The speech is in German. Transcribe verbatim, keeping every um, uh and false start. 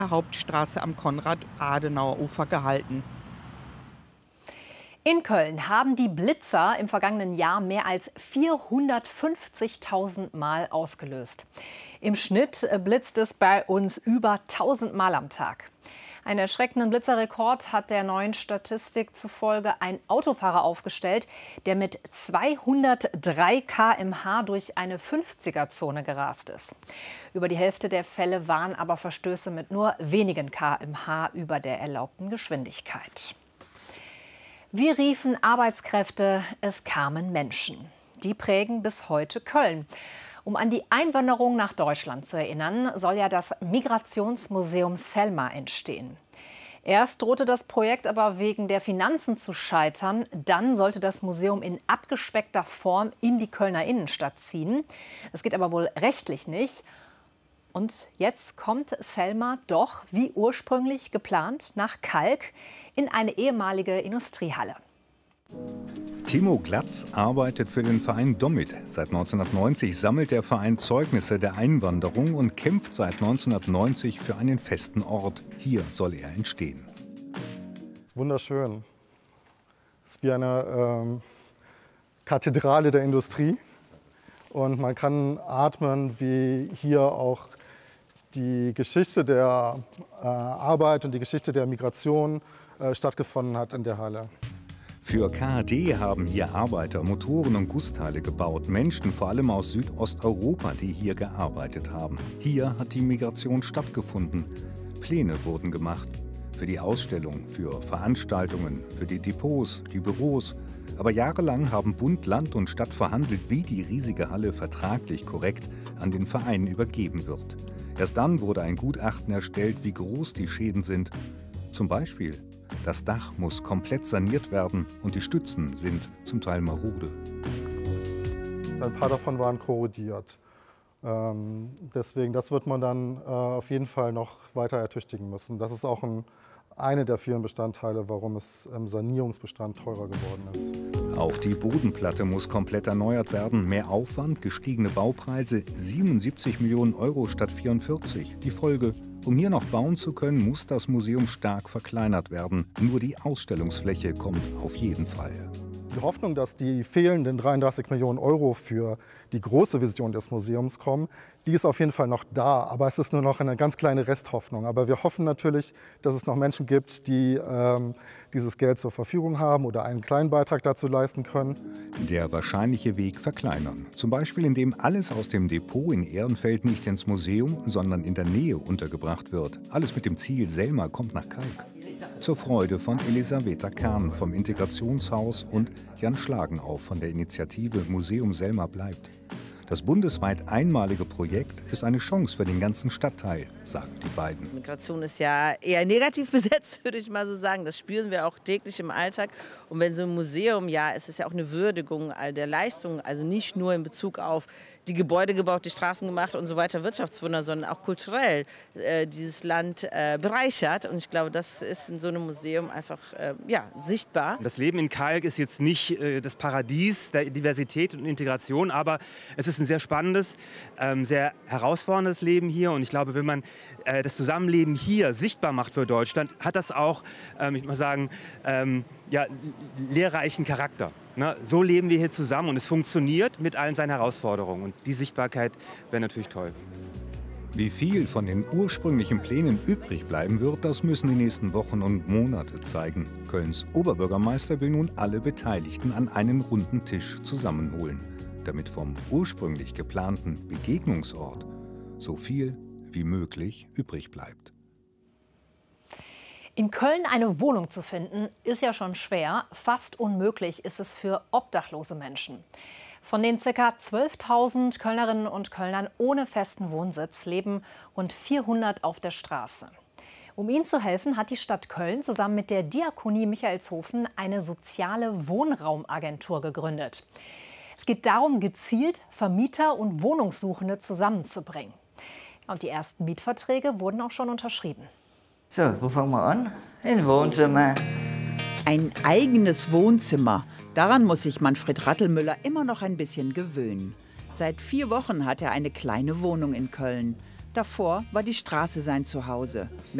Hauptstraße am Konrad-Adenauer-Ufer gehalten. In Köln haben die Blitzer im vergangenen Jahr mehr als vierhundertfünfzigtausend Mal ausgelöst. Im Schnitt blitzt es bei uns über tausend Mal am Tag. Einen erschreckenden Blitzerrekord hat der neuen Statistik zufolge ein Autofahrer aufgestellt, der mit zweihundertdrei Kilometer pro Stunde durch eine fünfziger-Zone gerast ist. Über die Hälfte der Fälle waren aber Verstöße mit nur wenigen Kilometer pro Stunde über der erlaubten Geschwindigkeit. Wir riefen Arbeitskräfte, es kamen Menschen. Die prägen bis heute Köln. Um an die Einwanderung nach Deutschland zu erinnern, soll ja das Migrationsmuseum Selma entstehen. Erst drohte das Projekt aber wegen der Finanzen zu scheitern. Dann sollte das Museum in abgespeckter Form in die Kölner Innenstadt ziehen. Das geht aber wohl rechtlich nicht. Und jetzt kommt Selma doch, wie ursprünglich geplant, nach Kalk in eine ehemalige Industriehalle. Timo Glatz arbeitet für den Verein Domit. Seit neunzehnhundertneunzig sammelt der Verein Zeugnisse der Einwanderung und kämpft seit neunzehnhundertneunzig für einen festen Ort. Hier soll er entstehen. Wunderschön. Es ist wie eine ähm, Kathedrale der Industrie. Und man kann atmen, wie hier auch die Geschichte der äh, Arbeit und die Geschichte der Migration äh, stattgefunden hat in der Halle. Für K H D haben hier Arbeiter Motoren und Gussteile gebaut. Menschen, vor allem aus Südosteuropa, die hier gearbeitet haben. Hier hat die Migration stattgefunden. Pläne wurden gemacht. Für die Ausstellung, für Veranstaltungen, für die Depots, die Büros. Aber jahrelang haben Bund, Land und Stadt verhandelt, wie die riesige Halle vertraglich korrekt an den Verein übergeben wird. Erst dann wurde ein Gutachten erstellt, wie groß die Schäden sind. Zum Beispiel: Das Dach muss komplett saniert werden und die Stützen sind zum Teil marode. Ein paar davon waren korrodiert. Ähm, deswegen, das wird man dann äh, auf jeden Fall noch weiter ertüchtigen müssen. Das ist auch ein, eine der vielen Bestandteile, warum es im Sanierungsbestand teurer geworden ist. Auch die Bodenplatte muss komplett erneuert werden. Mehr Aufwand, gestiegene Baupreise, siebenundsiebzig Millionen Euro statt vierundvierzig. Die Folge: Um hier noch bauen zu können, muss das Museum stark verkleinert werden. Nur die Ausstellungsfläche kommt auf jeden Fall. Die Hoffnung, dass die fehlenden dreiunddreißig Millionen Euro für die große Vision des Museums kommen, die ist auf jeden Fall noch da. Aber es ist nur noch eine ganz kleine Resthoffnung. Aber wir hoffen natürlich, dass es noch Menschen gibt, die ähm, dieses Geld zur Verfügung haben oder einen kleinen Beitrag dazu leisten können. Der wahrscheinliche Weg verkleinern. Zum Beispiel, indem alles aus dem Depot in Ehrenfeld nicht ins Museum, sondern in der Nähe untergebracht wird. Alles mit dem Ziel, Selma kommt nach Kalk. Zur Freude von Elisabetha Kern vom Integrationshaus und Jan Schlagenauf von der Initiative Museum Selma bleibt. Das bundesweit einmalige Projekt ist eine Chance für den ganzen Stadtteil, sagen die beiden. Migration ist ja eher negativ besetzt, würde ich mal so sagen. Das spüren wir auch täglich im Alltag. Und wenn so ein Museum, ja, es ist ja auch eine Würdigung all der Leistungen, also nicht nur in Bezug auf die Gebäude gebaut, die Straßen gemacht und so weiter, Wirtschaftswunder, sondern auch kulturell äh, dieses Land äh, bereichert. Und ich glaube, das ist in so einem Museum einfach äh, ja, sichtbar. Das Leben in Kalk ist jetzt nicht äh, das Paradies der Diversität und Integration, aber es ist ein sehr spannendes, ähm, sehr herausforderndes Leben hier. Und ich glaube, wenn man äh, das Zusammenleben hier sichtbar macht für Deutschland, hat das auch, ähm, ich muss sagen, ähm, ja, lehrreichen Charakter. Ne? So leben wir hier zusammen und es funktioniert mit allen seinen Herausforderungen. Und die Sichtbarkeit wäre natürlich toll. Wie viel von den ursprünglichen Plänen übrig bleiben wird, das müssen die nächsten Wochen und Monate zeigen. Kölns Oberbürgermeister will nun alle Beteiligten an einen runden Tisch zusammenholen, damit vom ursprünglich geplanten Begegnungsort so viel wie möglich übrig bleibt. In Köln eine Wohnung zu finden, ist ja schon schwer. Fast unmöglich ist es für obdachlose Menschen. Von den ca. zwölftausend Kölnerinnen und Kölnern ohne festen Wohnsitz leben rund vierhundert auf der Straße. Um ihnen zu helfen, hat die Stadt Köln zusammen mit der Diakonie Michaelshofen eine soziale Wohnraumagentur gegründet. Es geht darum, gezielt Vermieter und Wohnungssuchende zusammenzubringen. Und die ersten Mietverträge wurden auch schon unterschrieben. So, wo fangen wir an? Im Wohnzimmer. Ein eigenes Wohnzimmer. Daran muss sich Manfred Rattelmüller immer noch ein bisschen gewöhnen. Seit vier Wochen hat er eine kleine Wohnung in Köln. Davor war die Straße sein Zuhause.